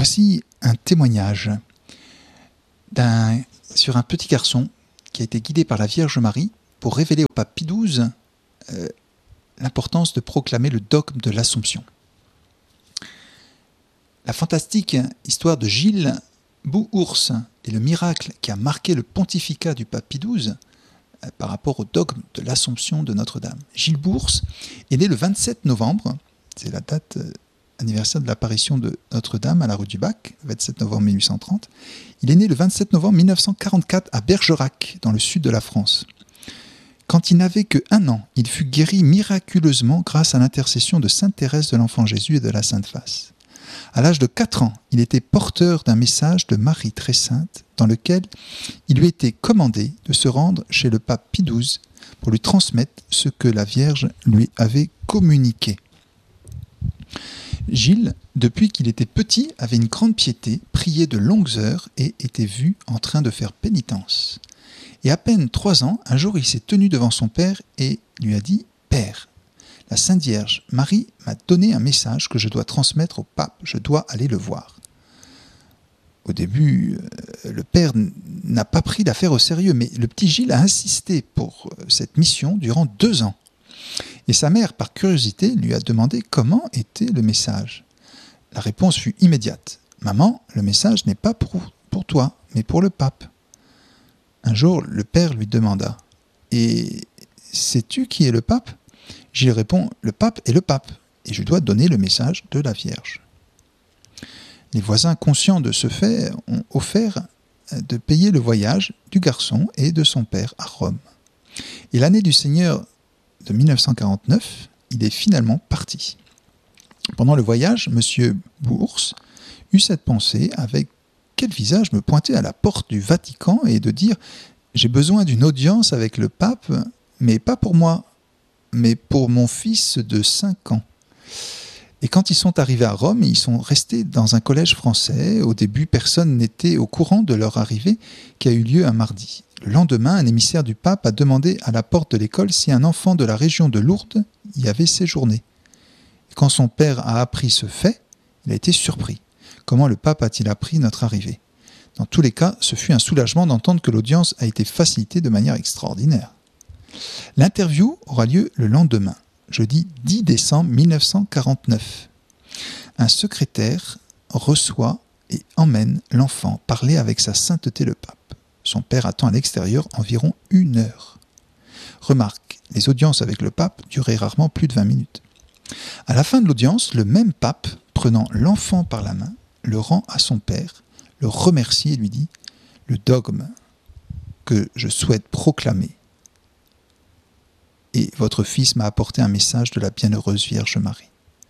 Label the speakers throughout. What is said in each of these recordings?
Speaker 1: Voici un témoignage sur un petit garçon qui a été guidé par la Vierge Marie pour révéler au pape Pie XII l'importance de proclamer le dogme de l'Assomption. La fantastique histoire de Gilles Bouhours et le miracle qui a marqué le pontificat du pape Pie XII par rapport au dogme de l'Assomption de Notre-Dame. Gilles Bouhours est né le 27 novembre, c'est la date anniversaire de l'apparition de Notre-Dame à la rue du Bac, 27 novembre 1830. Il est né le 27 novembre 1944 à Bergerac, dans le sud de la France. Quand il n'avait que 1 an, il fut guéri miraculeusement grâce à l'intercession de Sainte Thérèse de l'Enfant Jésus et de la Sainte Face. À l'âge de 4 ans, il était porteur d'un message de Marie très sainte dans lequel il lui était commandé de se rendre chez le pape Pie XII pour lui transmettre ce que la Vierge lui avait communiqué. Gilles, depuis qu'il était petit, avait une grande piété, priait de longues heures et était vu en train de faire pénitence. Et à peine 3 ans, un jour il s'est tenu devant son père et lui a dit « Père, la Sainte Vierge Marie m'a donné un message que je dois transmettre au pape, je dois aller le voir. » Au début, le père n'a pas pris l'affaire au sérieux, mais le petit Gilles a insisté pour cette mission durant 2 ans. Et sa mère, par curiosité, lui a demandé comment était le message. La réponse fut immédiate. « Maman, le message n'est pas pour toi, mais pour le pape. » Un jour, le père lui demanda « Et sais-tu qui est le pape ?» Gilles répond « Le pape est le pape, et je dois donner le message de la Vierge. » Les voisins, conscients de ce fait, ont offert de payer le voyage du garçon et de son père à Rome. Et l'année du Seigneur de 1949, il est finalement parti. Pendant le voyage, M. Bouhours eut cette pensée avec quel visage me pointer à la porte du Vatican et de dire « J'ai besoin d'une audience avec le pape, mais pas pour moi, mais pour mon fils de 5 ans. » Et quand ils sont arrivés à Rome, ils sont restés dans un collège français. Au début, personne n'était au courant de leur arrivée qui a eu lieu un mardi. Le lendemain, un émissaire du pape a demandé à la porte de l'école si un enfant de la région de Lourdes y avait séjourné. Et quand son père a appris ce fait, il a été surpris. Comment le pape a-t-il appris notre arrivée ? Dans tous les cas, ce fut un soulagement d'entendre que l'audience a été facilitée de manière extraordinaire. L'interview aura lieu le lendemain, jeudi 10 décembre 1949. Un secrétaire reçoit et emmène l'enfant parler avec sa sainteté le pape. Son père attend à l'extérieur environ 1 heure. Remarque, les audiences avec le pape duraient rarement plus de 20 minutes. À la fin de l'audience, le même pape, prenant l'enfant par la main, le rend à son père, le remercie et lui dit « Le dogme que je souhaite proclamer et votre fils m'a apporté un message de la bienheureuse Vierge Marie. »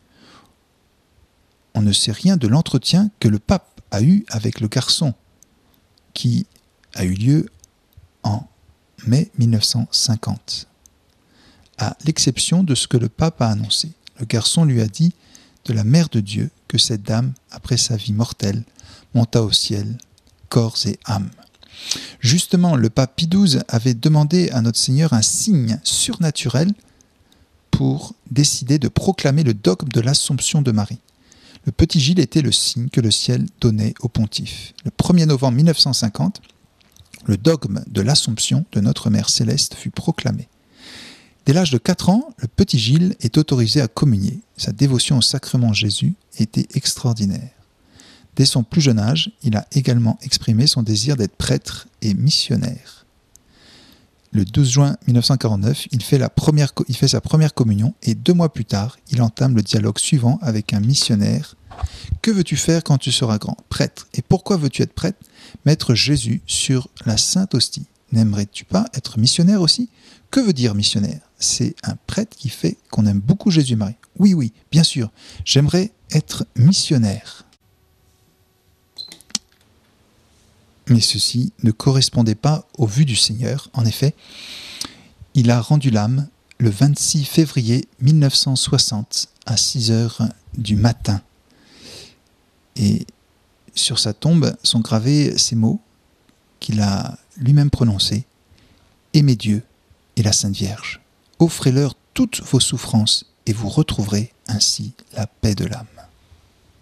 Speaker 1: On ne sait rien de l'entretien que le pape a eu avec le garçon, qui a eu lieu en mai 1950. À l'exception de ce que le pape a annoncé. Le garçon lui a dit de la Mère de Dieu que cette dame, après sa vie mortelle, monta au ciel, corps et âme. Justement, le pape Pie XII avait demandé à notre Seigneur un signe surnaturel pour décider de proclamer le dogme de l'Assomption de Marie. Le petit Gilles était le signe que le ciel donnait au pontife. Le 1er novembre 1950, le dogme de l'Assomption de notre Mère Céleste fut proclamé. Dès l'âge de 4 ans, le petit Gilles est autorisé à communier. Sa dévotion au sacrement de Jésus était extraordinaire. Dès son plus jeune âge, il a également exprimé son désir d'être prêtre et missionnaire. Le 12 juin 1949, il fait sa première communion et 2 mois plus tard, il entame le dialogue suivant avec un missionnaire. « Que veux-tu faire quand tu seras grand ? Prêtre. Et pourquoi veux-tu être prêtre ? Mettre Jésus sur la Sainte Hostie. N'aimerais-tu pas être missionnaire aussi ? Que veut dire missionnaire ? C'est un prêtre qui fait qu'on aime beaucoup Jésus-Marie. Oui, oui, bien sûr, j'aimerais être missionnaire. » Mais ceci ne correspondait pas aux vues du Seigneur. En effet, il a rendu l'âme le 26 février 1960 à 6 heures du matin. Et sur sa tombe sont gravés ces mots qu'il a lui-même prononcés. « Aimez Dieu et la Sainte Vierge. Offrez-leur toutes vos souffrances et vous retrouverez ainsi la paix de l'âme. »